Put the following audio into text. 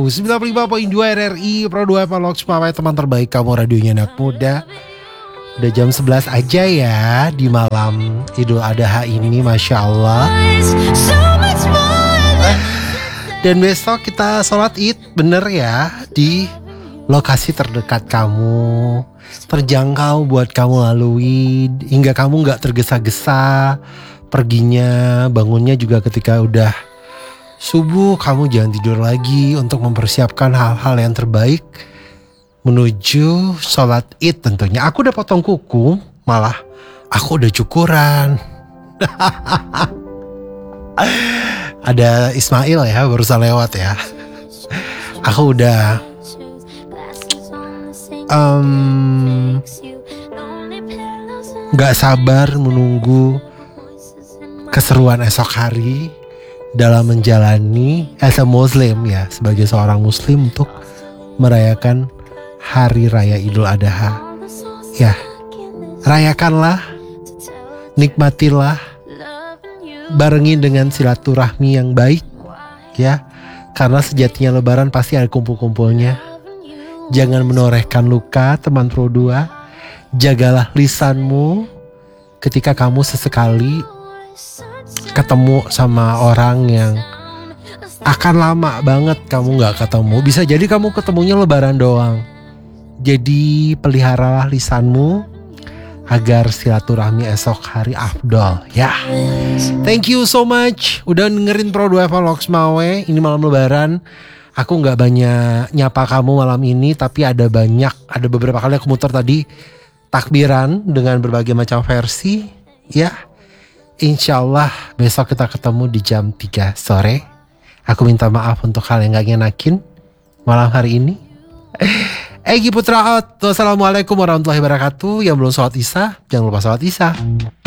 95.2 RRI Pro 2 Evalog Pawai, teman terbaik kamu radionya anak muda. Udah jam 11 aja ya di malam Idul Adha ini, Masya Allah. Dan besok kita sholat id, bener ya, di lokasi terdekat kamu, terjangkau buat kamu lalui, hingga kamu gak tergesa-gesa perginya, bangunnya juga ketika udah subuh. Kamu jangan tidur lagi untuk mempersiapkan hal-hal yang terbaik menuju sholat id tentunya. Aku udah potong kuku, malah aku udah cukuran. Ada Ismail ya, barusan lewat ya. Aku udah gak sabar menunggu keseruan esok hari dalam menjalani as a Muslim ya, sebagai seorang Muslim, untuk merayakan Hari Raya Idul Adha. Ya, rayakanlah, nikmatilah, barengin dengan silaturahmi yang baik ya, karena sejatinya Lebaran pasti ada kumpul-kumpulnya. Jangan menorehkan luka, teman Pro 2. Jagalah lisanmu ketika kamu sesekali ketemu sama orang yang akan lama banget kamu gak ketemu. Bisa jadi kamu ketemunya Lebaran doang. Jadi peliharalah lisanmu agar silaturahmi esok hari afdol ya. Thank you so much udah dengerin Pro 2 Evalog Mawe. Ini malam Lebaran. Aku gak banyak nyapa kamu malam ini, tapi ada beberapa kali aku muter tadi takbiran dengan berbagai macam versi ya. Insya Allah besok kita ketemu di jam 3 sore. Aku minta maaf untuk hal yang gak ngenakin malam hari ini. Egi Putra out. Wassalamualaikum warahmatullahi wabarakatuh. Yang belum sholat isya, jangan lupa sholat isya.